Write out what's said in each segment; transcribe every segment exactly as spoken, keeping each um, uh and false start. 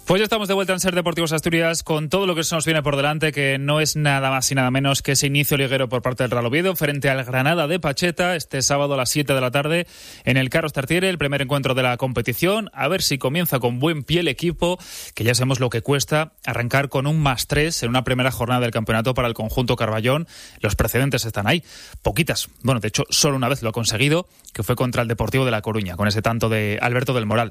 Pues ya estamos de vuelta en Ser Deportivos Asturias con todo lo que se nos viene por delante, que no es nada más y nada menos que ese inicio liguero por parte del Real Oviedo frente al Granada de Pacheta este sábado a las siete de la tarde en el Carlos Tartiere, el primer encuentro de la competición. A ver si comienza con buen pie el equipo, que ya sabemos lo que cuesta arrancar con un más tres en una primera jornada del campeonato para el conjunto Carballón. Los precedentes están ahí, poquitas. Bueno, de hecho, solo una vez lo ha conseguido, que fue contra el Deportivo de La Coruña, con ese tanto de Alberto del Moral.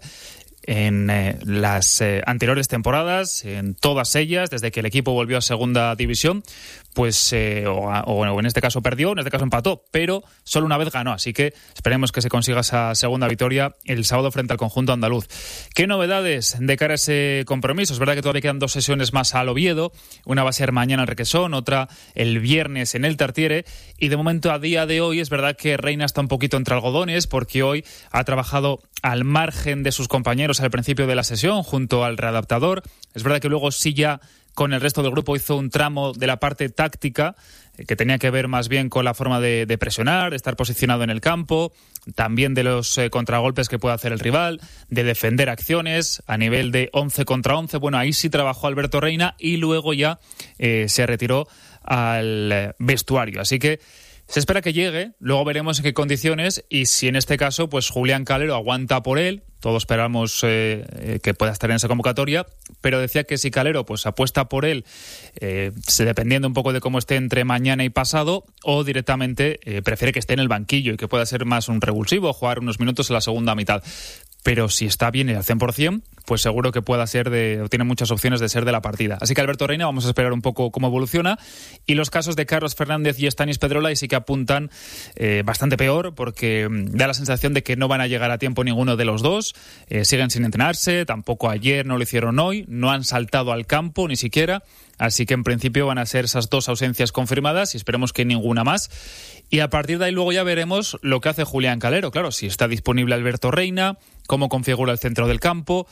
En eh, las eh, anteriores temporadas, en todas ellas, desde que el equipo volvió a segunda división, pues eh, o, o en este caso perdió, en este caso empató, pero solo una vez ganó, así que esperemos que se consiga esa segunda victoria el sábado frente al conjunto andaluz. ¿Qué novedades de cara a ese compromiso? Es verdad que todavía quedan dos sesiones más al Oviedo, una va a ser mañana en Requesón, otra el viernes en el Tartiere, y de momento a día de hoy es verdad que Reina está un poquito entre algodones, porque hoy ha trabajado al margen de sus compañeros al principio de la sesión, junto al readaptador. Es verdad que luego sí ya con el resto del grupo hizo un tramo de la parte táctica, eh, que tenía que ver más bien con la forma de, de presionar, de estar posicionado en el campo, también de los eh, contragolpes que puede hacer el rival, de defender acciones a nivel de once contra once. Bueno, ahí sí trabajó Alberto Reina y luego ya eh, se retiró al eh, vestuario. Así que se espera que llegue, luego veremos en qué condiciones y si en este caso pues Julián Calero aguanta por él. Todos esperamos eh, eh, que pueda estar en esa convocatoria, pero decía que si Calero pues apuesta por él, eh, dependiendo un poco de cómo esté entre mañana y pasado, o directamente eh, prefiere que esté en el banquillo y que pueda ser más un revulsivo, jugar unos minutos en la segunda mitad. Pero si está bien y al cien por ciento, pues seguro que pueda ser de, o tiene muchas opciones de ser de la partida. Así que Alberto Reina, vamos a esperar un poco cómo evoluciona. Y los casos de Carlos Fernández y Stanis Pedrola y sí que apuntan eh, bastante peor, porque da la sensación de que no van a llegar a tiempo ninguno de los dos. Eh, siguen sin entrenarse, tampoco ayer, no lo hicieron hoy, no han saltado al campo ni siquiera. Así que en principio van a ser esas dos ausencias confirmadas y esperemos que ninguna más. Y a partir de ahí luego ya veremos lo que hace Julián Calero. Claro, si está disponible Alberto Reina, cómo configura el centro del campo.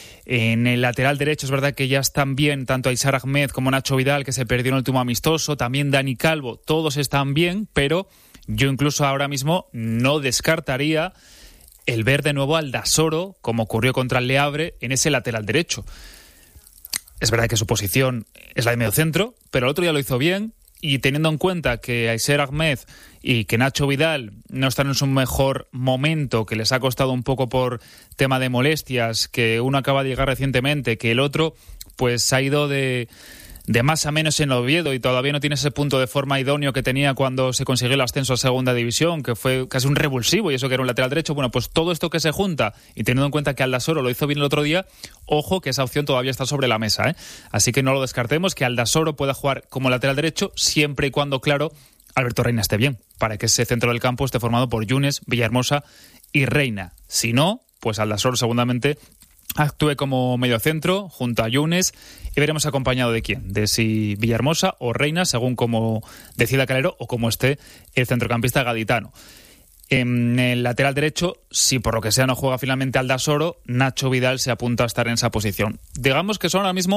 En el lateral derecho es verdad que ya están bien tanto Aysar Ahmed como Nacho Vidal, que se perdió en el último amistoso, también Dani Calvo, todos están bien, pero yo incluso ahora mismo no descartaría el ver de nuevo al Aldasoro, como ocurrió contra el Le Havre, en ese lateral derecho. Es verdad que su posición es la de mediocentro, pero el otro día lo hizo bien, y teniendo en cuenta que Aysar Ahmed y que Nacho Vidal no están en su mejor momento, que les ha costado un poco por tema de molestias, que uno acaba de llegar recientemente, que el otro pues ha ido de, de más a menos en Oviedo y todavía no tiene ese punto de forma idóneo que tenía cuando se consiguió el ascenso a segunda división, que fue casi un revulsivo y eso que era un lateral derecho. Bueno, pues todo esto que se junta y teniendo en cuenta que Aldasoro lo hizo bien el otro día, ojo que esa opción todavía está sobre la mesa, ¿eh? Así que no lo descartemos, que Aldasoro pueda jugar como lateral derecho siempre y cuando, claro, Alberto Reina esté bien, para que ese centro del campo esté formado por Yunes, Villahermosa y Reina. Si no, pues Aldasoro seguramente actúe como mediocentro junto a Yunes y veremos acompañado de quién, de si Villahermosa o Reina, según como decida Calero o como esté el centrocampista gaditano. En el lateral derecho, si por lo que sea no juega finalmente Aldasoro, Nacho Vidal se apunta a estar en esa posición. Digamos que son ahora mismo